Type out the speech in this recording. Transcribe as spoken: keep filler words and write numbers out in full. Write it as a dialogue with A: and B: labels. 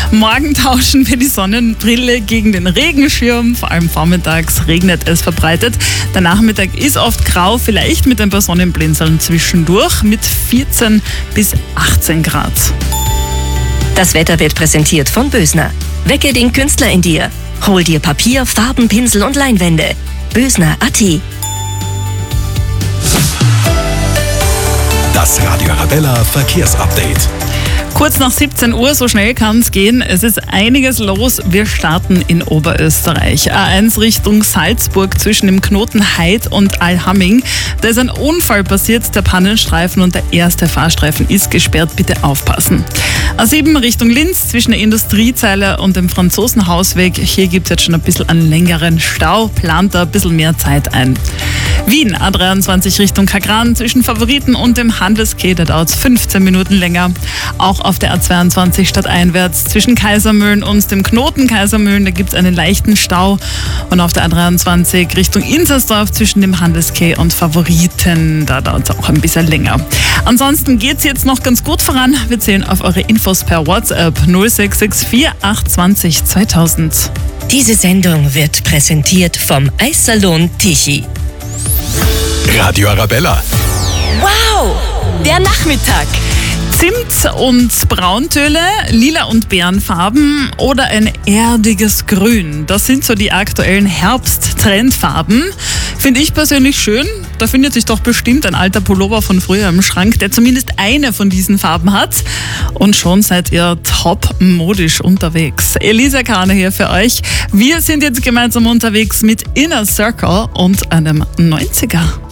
A: Morgen tauschen wir die Sonnenbrille gegen den Regenschirm. Vor allem vormittags regnet es verbreitet. Der Nachmittag ist oft grau, vielleicht mit ein paar Sonnenblinzeln zwischendurch mit vierzehn bis achtzehn Grad.
B: Das Wetter wird präsentiert von Bösner. Wecke den Künstler in dir. Hol dir Papier, Farben, Pinsel und Leinwände. Bösner Punkt a t.
C: Das Radio Arabella Verkehrsupdate.
A: Kurz nach siebzehn Uhr, so schnell kann es gehen. Es ist einiges los. Wir starten in Oberösterreich. A eins Richtung Salzburg zwischen dem Knoten Heid und Allhamming. Da ist ein Unfall passiert, der Pannenstreifen und der erste Fahrstreifen ist gesperrt. Bitte aufpassen. A sieben Richtung Linz zwischen der Industriezeile und dem Franzosenhausweg. Hier gibt es jetzt schon ein bisschen einen längeren Stau. Plant da ein bisschen mehr Zeit ein. Wien, A dreiundzwanzig Richtung Kagran zwischen Favoriten und dem Handelsquai, da dauert es fünfzehn Minuten länger. Auch auf der A zweiundzwanzig stadteinwärts zwischen Kaisermühlen und dem Knoten Kaisermühlen, da gibt es einen leichten Stau. Und auf der A dreiundzwanzig Richtung Inzersdorf zwischen dem Handelsquai und Favoriten, da dauert es auch ein bisschen länger. Ansonsten geht es jetzt noch ganz gut voran. Wir zählen auf eure Infos per WhatsApp null sechs sechs vier acht zwei null zweitausend.
B: Diese Sendung wird präsentiert vom Eissalon Tichy.
C: Radio Arabella.
B: Wow, der Nachmittag.
A: Zimt und Brauntöle, Lila und Bärenfarben oder ein erdiges Grün. Das sind so die aktuellen Herbst-Trendfarben. Finde ich persönlich schön. Da findet sich doch bestimmt ein alter Pullover von früher im Schrank, der zumindest eine von diesen Farben hat. Und schon seid ihr top modisch unterwegs. Elisa Kahne hier für euch. Wir sind jetzt gemeinsam unterwegs mit Inner Circle und einem neunziger.